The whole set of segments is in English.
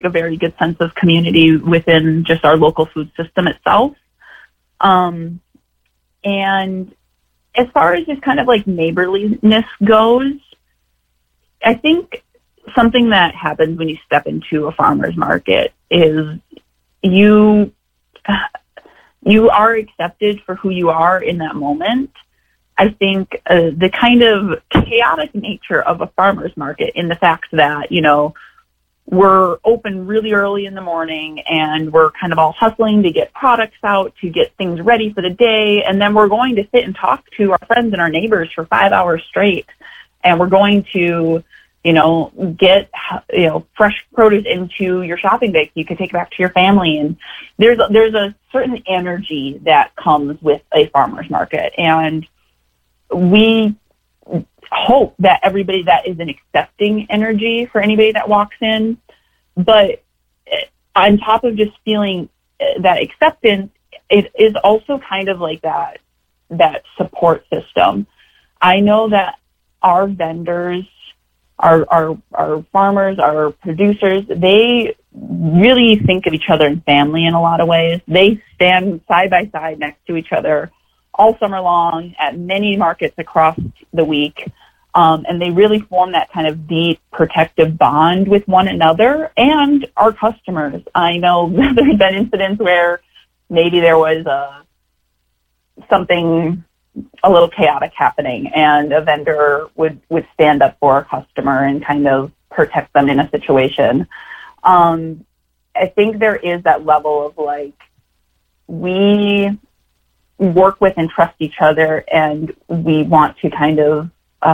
a very good sense of community within just our local food system itself. And as far as just kind of like neighborliness goes, I think something that happens when you step into a farmer's market is you are accepted for who you are in that moment. I think the kind of chaotic nature of a farmer's market, in the fact that, you know, we're open really early in the morning and we're kind of all hustling to get products out, to get things ready for the day. And then we're going to sit and talk to our friends and our neighbors for 5 hours straight. And we're going to, you know, get, you know, fresh produce into your shopping bag. You can take it back to your family. And there's a certain energy that comes with a farmer's market. And we hope that everybody that is an accepting energy for anybody that walks in. But on top of just feeling that acceptance, it is also kind of like that support system. I know that our vendors, our farmers, our producers, they really think of each other in family in a lot of ways. They stand side by side next to each other all summer long at many markets across the week. And they really form that kind of deep protective bond with one another and our customers. I know there's been incidents where maybe there was something a little chaotic happening and a vendor would stand up for a customer and kind of protect them in a situation. I think there is that level of like, we work with and trust each other, and we want to kind of,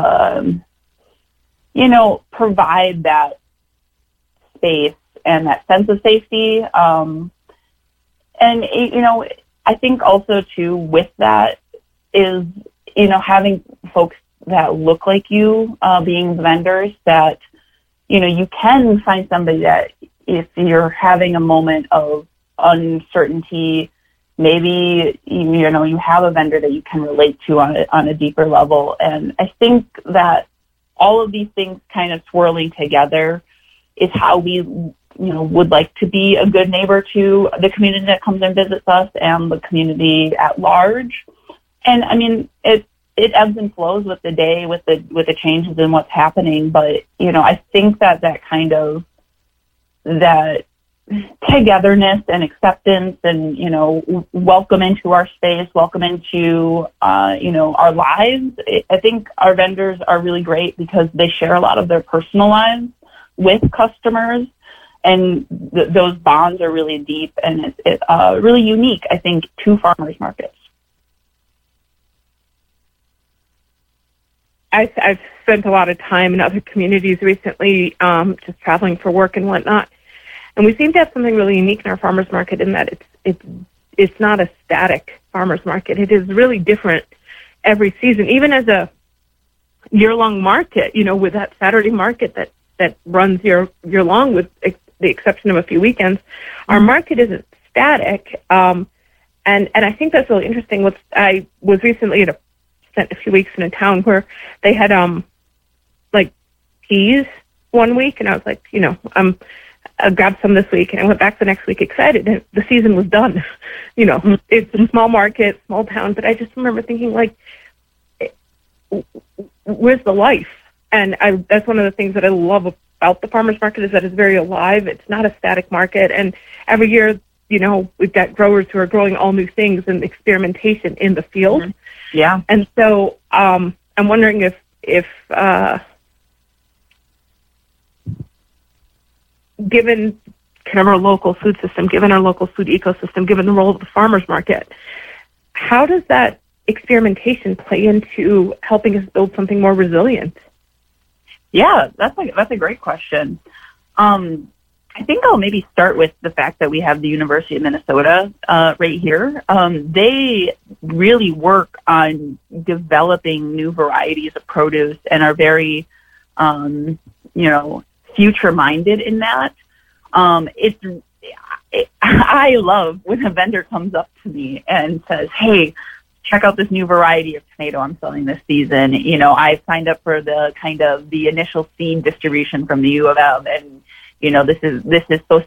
you know, provide that space and that sense of safety. And, you know, I think also too with that is, you know, having folks that look like you, being vendors, that, you know, you can find somebody that if you're having a moment of uncertainty, maybe, you know, you have a vendor that you can relate to on a deeper level. And I think that all of these things kind of swirling together is how we, you know, would like to be a good neighbor to the community that comes and visits us and the community at large. And I mean, it ebbs and flows with the day, with the changes in what's happening. But, you know, I think that kind of, that togetherness and acceptance and, you know, welcome into our space, welcome into, you know, our lives. I think our vendors are really great because they share a lot of their personal lives with customers, and those bonds are really deep, and it's really unique, I think, to farmers markets. I've spent a lot of time in other communities recently, just traveling for work and whatnot. And we seem to have something really unique in our farmers market in that it's not a static farmers market. It is really different every season, even as a year-long market, you know, with that Saturday market that runs year-long with the exception of a few weekends. Our market isn't static. And I think that's really interesting. I was recently spent a few weeks in a town where they had like peas one week, and I was like, you know, I grabbed some this week, and I went back the next week excited, and the season was done. You know, it's a small market, small town, but I just remember thinking, like, where's the life? And that's one of the things that I love about the farmers market is that it's very alive. It's not a static market, and every year, you know, we've got growers who are growing all new things and experimentation in the field. Mm-hmm. Yeah. And so I'm wondering if given kind of our local food system, given our local food ecosystem, given the role of the farmers market, how does that experimentation play into helping us build something more resilient? Yeah, that's a great question. I think I'll maybe start with the fact that we have the University of Minnesota right here. They really work on developing new varieties of produce and are very, you know, future-minded in that. I love when a vendor comes up to me and says, hey, check out this new variety of tomato I'm selling this season. You know, I signed up for the initial seed distribution from the U of M, and, this is supposed